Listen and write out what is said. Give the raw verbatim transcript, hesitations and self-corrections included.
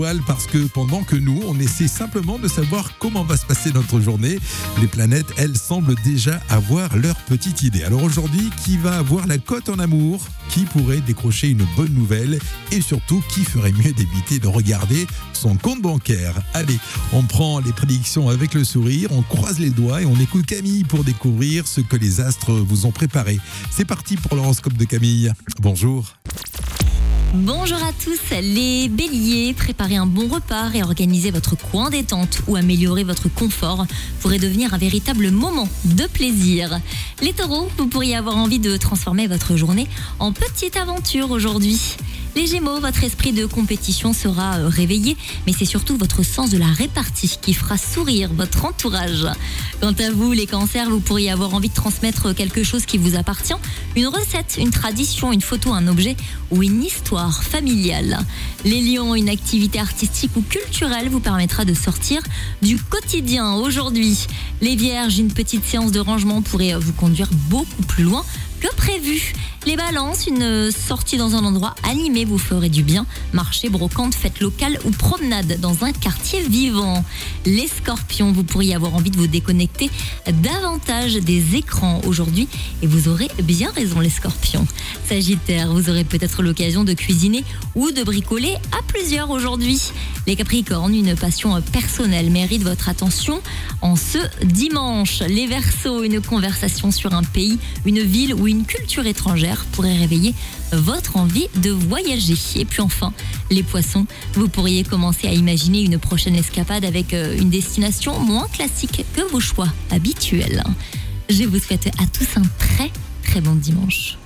Parce que pendant que nous, on essaie simplement de savoir comment va se passer notre journée, les planètes, elles, semblent déjà avoir leur petite idée. Alors aujourd'hui, qui va avoir la cote en amour? Qui pourrait décrocher une bonne nouvelle? Et surtout, qui ferait mieux d'éviter de regarder son compte bancaire? Allez, on prend les prédictions avec le sourire, on croise les doigts et on écoute Camille pour découvrir ce que les astres vous ont préparé. C'est parti pour l'horoscope de Camille. Bonjour. Bonjour à tous les béliers, préparez un bon repas, réorganiser votre coin détente ou améliorer votre confort pourrait devenir un véritable moment de plaisir. Les taureaux, vous pourriez avoir envie de transformer votre journée en petite aventure aujourd'hui. Les gémeaux, votre esprit de compétition sera réveillé, mais c'est surtout votre sens de la répartie qui fera sourire votre entourage. Quant à vous, les cancers, vous pourriez avoir envie de transmettre quelque chose qui vous appartient, une recette, une tradition, une photo, un objet ou une histoire familiale. Les lions, une activité artistique ou culturelle vous permettra de sortir du quotidien aujourd'hui. Les vierges, une petite séance de rangement pourrait vous conduire beaucoup plus loin que prévu. Les balances, une sortie dans un endroit animé vous ferait du bien. Marché, brocante, fête locale ou promenade dans un quartier vivant. Les scorpions, vous pourriez avoir envie de vous déconnecter davantage des écrans aujourd'hui et vous aurez bien raison les scorpions. Sagittaire, vous aurez peut-être l'occasion de cuisiner ou de bricoler à plusieurs aujourd'hui. Les capricornes, une passion personnelle mérite votre attention en ce dimanche. Les verseaux, une conversation sur un pays, une ville ou une culture étrangère pourrait réveiller votre envie de voyager. Et puis enfin, les poissons, vous pourriez commencer à imaginer une prochaine escapade avec une destination moins classique que vos choix habituels. Je vous souhaite à tous un très très bon dimanche.